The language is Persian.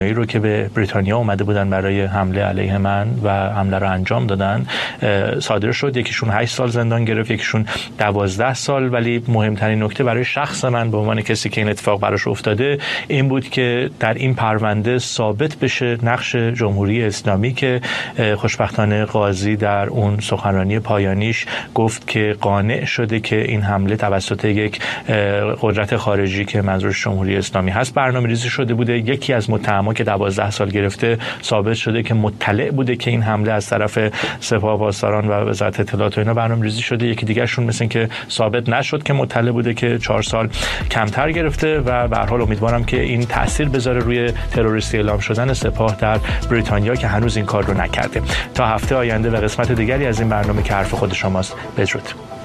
رو که به بریتانیا اومده بودن برای حمله علیه من و حمله رو انجام دادن صادر شد. یکیشون 8 سال زندان گرفت، یکیشون 12 سال. ولی مهمترین نکته برای شخص من به عنوان کسی که این اتفاق براش افتاده این بود که در این پرونده ثابت بشه نقش جمهوری اسلامی که خوشبختانه قاضی در اون سخنرانی پایانیش گفت که قانع شده که این حمله توسط یک قدرت خارجی که منظورش جمهوری اسلامی هست برنامه‌ریزی شده بوده. یکی از متهما که 12 سال گرفته ثابت شده که مطلع بوده که این حمله از طرف سپاه پاسداران و وزارت اطلاعات و اینا برنامه‌ریزی شده. یکی دیگه‌شون مثل که ثابت نشد که مطلع بوده که 4 سال کمتر گرفته و به هر حال امیدوارم که این تاثیر بذاره روی تروریستی اعلام شدن سپاه در بریتانیا که هنوز این کار رو نکرده. تا هفته آینده و قسمت دیگری از این برنامه که حرف خود شماست، بدرود.